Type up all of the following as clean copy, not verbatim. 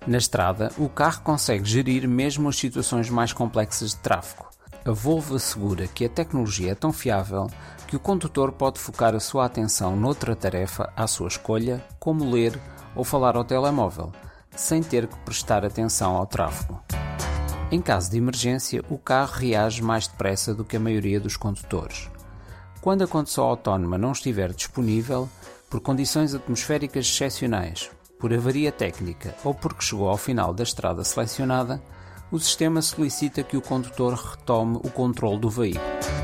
Na estrada, o carro consegue gerir mesmo as situações mais complexas de tráfego. A Volvo assegura que a tecnologia é tão fiável que o condutor pode focar a sua atenção noutra tarefa à sua escolha, como ler ou falar ao telemóvel, sem ter que prestar atenção ao tráfego. Em caso de emergência, o carro reage mais depressa do que a maioria dos condutores. Quando a condução autónoma não estiver disponível, por condições atmosféricas excepcionais, por avaria técnica ou porque chegou ao final da estrada selecionada, o sistema solicita que o condutor retome o controle do veículo.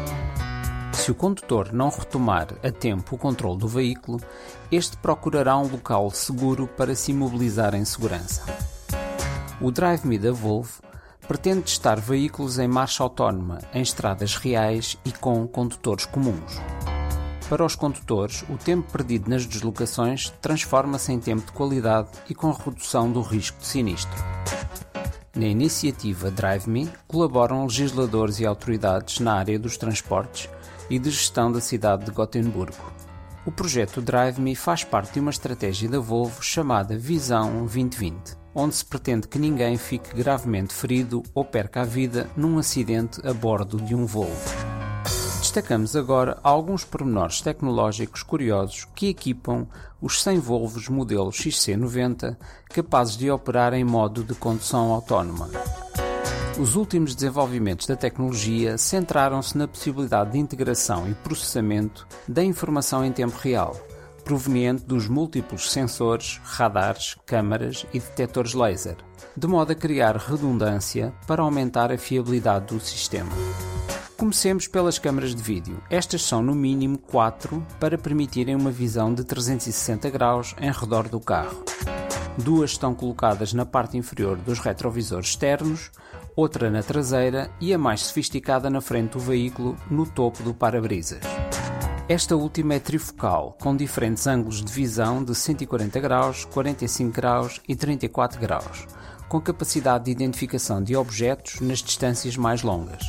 Se o condutor não retomar a tempo o controle do veículo, este procurará um local seguro para se imobilizar em segurança. O Drive Me da Volvo pretende testar veículos em marcha autónoma, em estradas reais e com condutores comuns. Para os condutores, o tempo perdido nas deslocações transforma-se em tempo de qualidade e com redução do risco de sinistro. Na iniciativa Drive Me colaboram legisladores e autoridades na área dos transportes e de gestão da cidade de Gotemburgo. O projeto Drive Me faz parte de uma estratégia da Volvo chamada Visão 2020, onde se pretende que ninguém fique gravemente ferido ou perca a vida num acidente a bordo de um Volvo. Destacamos agora alguns pormenores tecnológicos curiosos que equipam os 100 Volvos modelo XC90 capazes de operar em modo de condução autónoma. Os últimos desenvolvimentos da tecnologia centraram-se na possibilidade de integração e processamento da informação em tempo real, proveniente dos múltiplos sensores, radares, câmaras e detectores laser, de modo a criar redundância para aumentar a fiabilidade do sistema. Comecemos pelas câmaras de vídeo. Estas são no mínimo 4 para permitirem uma visão de 360 graus em redor do carro. 2 estão colocadas na parte inferior dos retrovisores externos, outra na traseira e a mais sofisticada na frente do veículo, no topo do para-brisas. Esta última é trifocal, com diferentes ângulos de visão de 140 graus, 45 graus e 34 graus, com capacidade de identificação de objetos nas distâncias mais longas.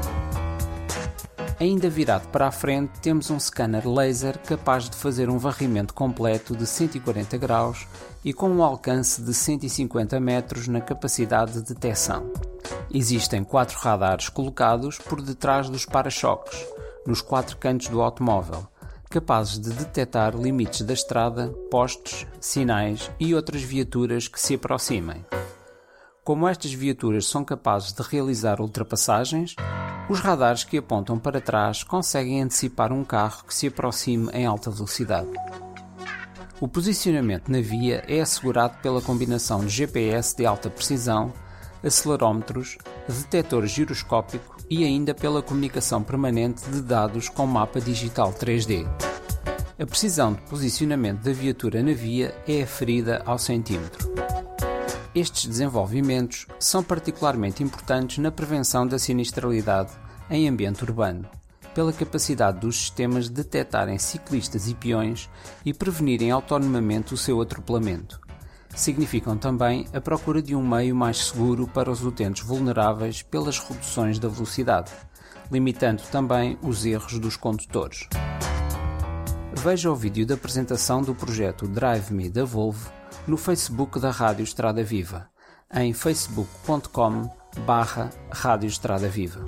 Ainda virado para a frente, temos um scanner laser capaz de fazer um varrimento completo de 140 graus e com um alcance de 150 metros na capacidade de detecção. Existem 4 radares colocados por detrás dos para-choques, nos 4 cantos do automóvel, capazes de detectar limites da estrada, postes, sinais e outras viaturas que se aproximem. Como estas viaturas são capazes de realizar ultrapassagens, os radares que apontam para trás conseguem antecipar um carro que se aproxime em alta velocidade. O posicionamento na via é assegurado pela combinação de GPS de alta precisão, acelerómetros, detector giroscópico e ainda pela comunicação permanente de dados com mapa digital 3D. A precisão de posicionamento da viatura na via é aferida ao centímetro. Estes desenvolvimentos são particularmente importantes na prevenção da sinistralidade em ambiente urbano, pela capacidade dos sistemas de detectarem ciclistas e peões e prevenirem autonomamente o seu atropelamento. Significam também a procura de um meio mais seguro para os utentes vulneráveis pelas reduções da velocidade, limitando também os erros dos condutores. Veja o vídeo da apresentação do projeto Drive Me da Volvo no Facebook da Rádio Estrada Viva, em facebook.com/Rádio Estrada Viva.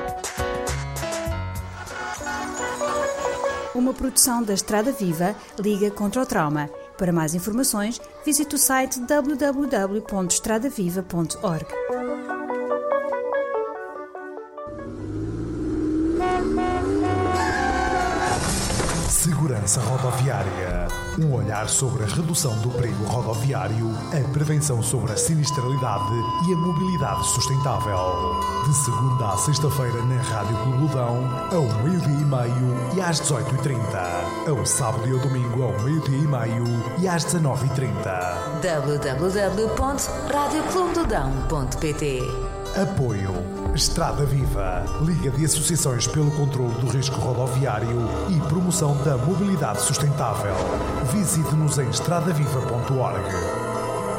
Uma produção da Estrada Viva, Liga contra o Trauma. Para mais informações, visite o site www.estradaviva.org. Segurança Rodoviária. Um olhar sobre a redução do perigo rodoviário, a prevenção sobre a sinistralidade e a mobilidade sustentável. De segunda à sexta-feira na Rádio Clubudão, ao 12h30 e às 18h30. Ao sábado e ao domingo, ao 12h30 e às 19h30. www.radioclubdodão.pt. Apoio Estrada Viva, Liga de Associações pelo Controlo do Risco Rodoviário e Promoção da Mobilidade Sustentável. Visite-nos em estradaviva.org.